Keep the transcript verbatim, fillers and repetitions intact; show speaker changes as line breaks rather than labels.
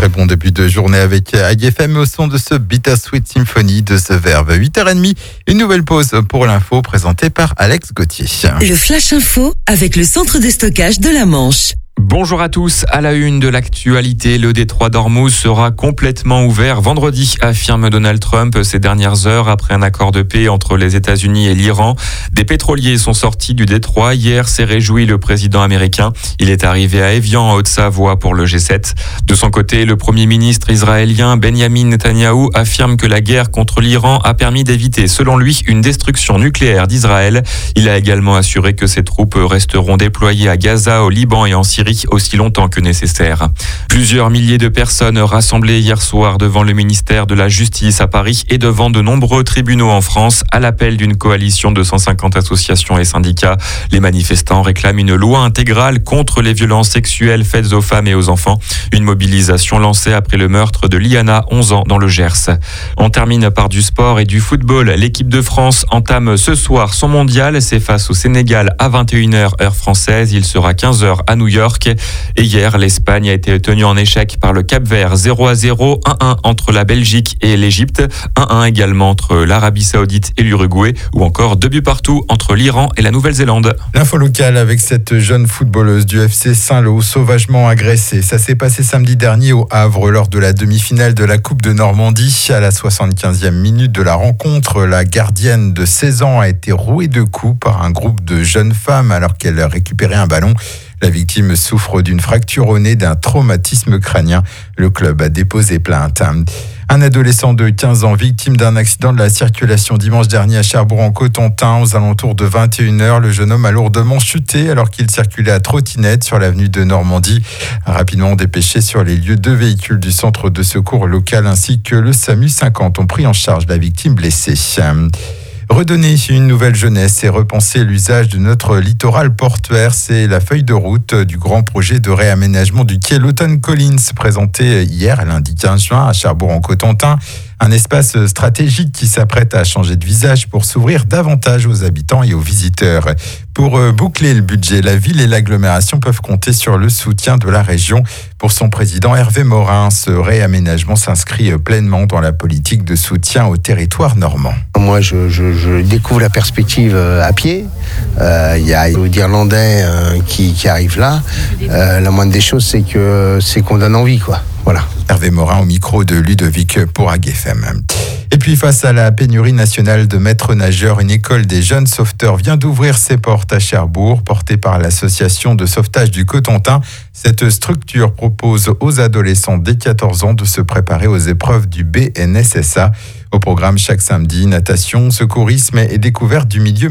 très bon début de journée avec A G F M au son de ce Bittersweet Symphony de The Verve. huit heures trente, une nouvelle pause pour l'info présentée par Alex Gauthier.
Le Flash Info avec le centre de stockage de la Manche.
Bonjour à tous. À la une de l'actualité, le détroit d'Ormuz sera complètement ouvert vendredi, affirme Donald Trump ces dernières heures après un accord de paix entre les États-Unis et l'Iran. Des pétroliers sont sortis du détroit. Hier, s'est réjoui le président américain. Il est arrivé à Évian, en Haute-Savoie, pour le G sept. De son côté, le premier ministre israélien Benjamin Netanyahou affirme que la guerre contre l'Iran a permis d'éviter, selon lui, une destruction nucléaire d'Israël. Il a également assuré que ses troupes resteront déployées à Gaza, au Liban et en Syrie aussi longtemps que nécessaire. Plusieurs milliers de personnes rassemblées hier soir devant le ministère de la Justice à Paris et devant de nombreux tribunaux en France à l'appel d'une coalition de cent cinquante associations et syndicats. Les manifestants réclament une loi intégrale contre les violences sexuelles faites aux femmes et aux enfants. Une mobilisation lancée après le meurtre de Liana, onze ans, dans le Gers. On termine par du sport et du football. L'équipe de France entame ce soir son mondial. C'est face au Sénégal à vingt et une heures heure française. Il sera quinze heures à New York. Et hier, l'Espagne a été tenue en échec par le Cap-Vert, zéro à zéro, un un entre la Belgique et l'Égypte, un un également entre l'Arabie Saoudite et l'Uruguay, ou encore deux buts partout entre l'Iran et la Nouvelle-Zélande.
L'info locale avec cette jeune footballeuse du F C Saint-Lô sauvagement agressée. Ça s'est passé samedi dernier au Havre lors de la demi-finale de la Coupe de Normandie. À la soixante-quinzième minute de la rencontre, la gardienne de seize ans a été rouée de coups par un groupe de jeunes femmes alors qu'elle récupérait un ballon. La victime souffre d'une fracture au nez, d'un traumatisme crânien. Le club a déposé plainte. Un adolescent de quinze ans victime d'un accident de la circulation dimanche dernier à Cherbourg-en-Cotentin. Aux alentours de vingt et une heures, le jeune homme a lourdement chuté alors qu'il circulait à trottinette sur l'avenue de Normandie. Rapidement dépêché sur les lieux, deux véhicules du centre de secours local ainsi que le SAMU cinquante ont pris en charge la victime blessée. Redonner une nouvelle jeunesse et repenser l'usage de notre littoral portuaire, c'est la feuille de route du grand projet de réaménagement du quai Lawton Collins présenté hier, lundi quinze juin, à Cherbourg-en-Cotentin. Un espace stratégique qui s'apprête à changer de visage pour s'ouvrir davantage aux habitants et aux visiteurs. Pour boucler le budget, la ville et l'agglomération peuvent compter sur le soutien de la région. Pour son président Hervé Morin, ce réaménagement s'inscrit pleinement dans la politique de soutien au territoire normand.
Moi, je, je, je découvre la perspective à pied. Euh, il y a d'Irlandais euh, qui, qui arrivent là. Euh, la moindre des choses, c'est que c'est qu'on donne envie, quoi. Voilà.
Hervé Morin au micro de Ludovic pour A G F M. Et puis face à la pénurie nationale de maîtres nageurs, une école des jeunes sauveteurs vient d'ouvrir ses portes à Cherbourg, portée par l'association de sauvetage du Cotentin. Cette structure propose aux adolescents dès quatorze ans de se préparer aux épreuves du B N S S A. Au programme chaque samedi, natation, secourisme et découverte du milieu